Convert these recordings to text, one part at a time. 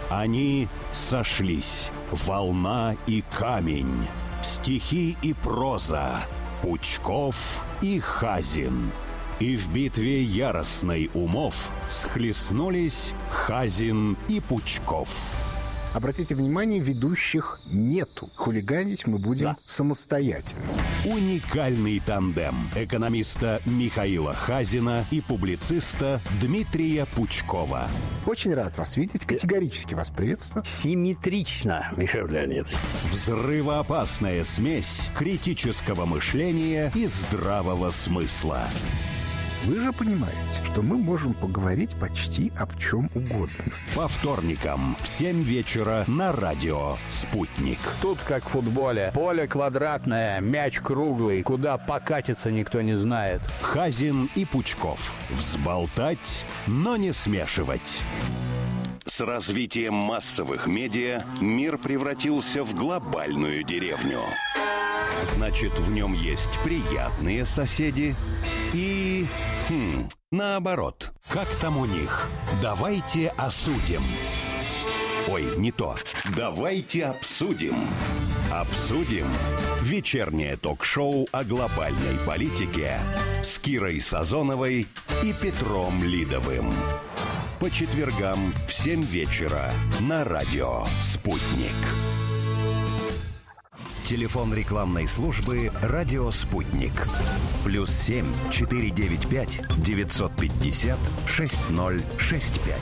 Они сошлись. Волна и камень, стихи и проза, Пучков и Хазин. И в битве яростной умов схлестнулись Хазин и Пучков. Обратите внимание, ведущих нету. Хулиганить мы будем самостоятельно. Уникальный тандем экономиста Михаила Хазина и публициста Дмитрия Пучкова. Очень рад вас видеть, категорически вас приветствую. Симметрично, Михаил Леонидович. Взрывоопасная смесь критического мышления и здравого смысла. Вы же понимаете, что мы можем поговорить почти об чем угодно. По вторникам в 7 вечера на радио «Спутник». Тут как в футболе. Поле квадратное, мяч круглый. Куда покатиться, никто не знает. Хазин и Пучков. Взболтать, но не смешивать. С развитием массовых медиа мир превратился в глобальную деревню. Значит, в нем есть приятные соседи и... наоборот. Как там у них? Давайте осудим. Ой, не то. Давайте обсудим. Обсудим. Вечернее ток-шоу о глобальной политике с Кирой Сазоновой и Петром Лидовым. По четвергам в 7 вечера на радио «Спутник». Телефон рекламной службы «Радио Спутник». +7 495 950 6065.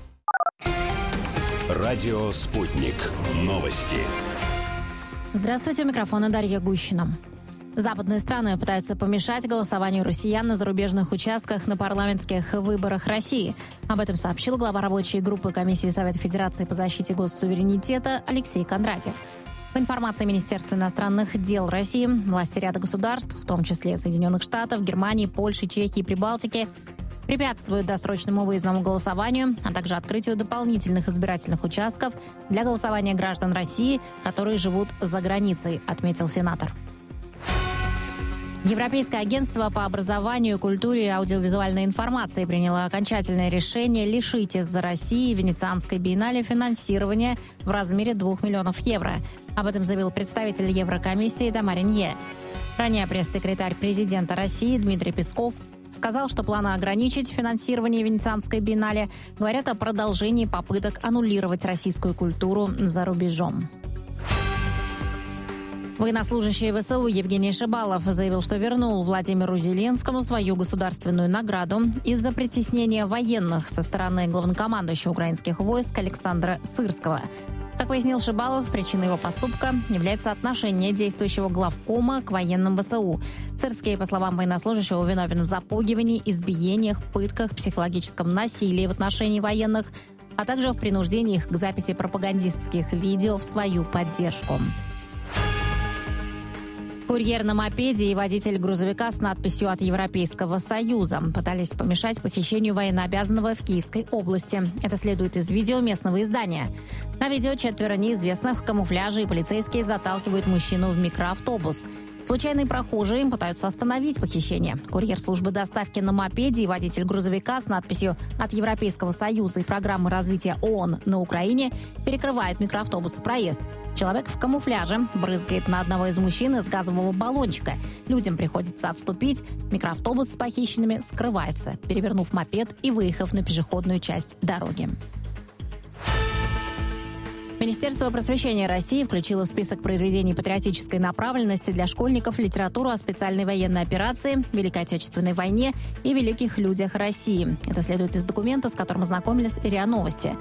Радио «Спутник». Новости. Здравствуйте, у микрофона Дарья Гущина. Западные страны пытаются помешать голосованию россиян на зарубежных участках на парламентских выборах России. Об этом сообщил глава рабочей группы Комиссии Совета Федерации по защите госсуверенитета Алексей Кондратьев. По информации Министерства иностранных дел России, власти ряда государств, в том числе Соединенных Штатов, Германии, Польши, Чехии и Прибалтики, препятствуют досрочному выездному голосованию, а также открытию дополнительных избирательных участков для голосования граждан России, которые живут за границей, отметил сенатор. Европейское агентство по образованию, культуре и аудиовизуальной информации приняло окончательное решение лишить из-за России Венецианской биеннале финансирования в размере 2 миллионов евро. Об этом заявил представитель Еврокомиссии Тамара Нье. Ранее пресс-секретарь президента России Дмитрий Песков сказал, что планы ограничить финансирование Венецианской биеннале говорят о продолжении попыток аннулировать российскую культуру за рубежом. Военнослужащий ВСУ Евгений Шибалов заявил, что вернул Владимиру Зеленскому свою государственную награду из-за притеснения военных со стороны главнокомандующего украинских войск Александра Сырского. Как пояснил Шибалов, причиной его поступка является отношение действующего главкома к военным ВСУ. Сырский, по словам военнослужащего, виновен в запугивании, избиениях, пытках, психологическом насилии в отношении военных, а также в принуждении их к записи пропагандистских видео в свою поддержку. Курьер на мопеде и водитель грузовика с надписью «От Европейского Союза» пытались помешать похищению военнообязанного в Киевской области. Это следует из видео местного издания. На видео 4 неизвестных в камуфляже и полицейские заталкивают мужчину в микроавтобус. Случайные прохожие пытаются остановить похищение. Курьер службы доставки на мопеде и водитель грузовика с надписью «От Европейского Союза» и программы развития ООН на Украине перекрывает микроавтобусу проезд. Человек в камуфляже брызгает на одного из мужчин из газового баллончика. Людям приходится отступить. Микроавтобус с похищенными скрывается, перевернув мопед и выехав на пешеходную часть дороги. Министерство просвещения России включило в список произведений патриотической направленности для школьников литературу о специальной военной операции, Великой Отечественной войне и великих людях России. Это следует из документа, с которым ознакомились РИА Новости.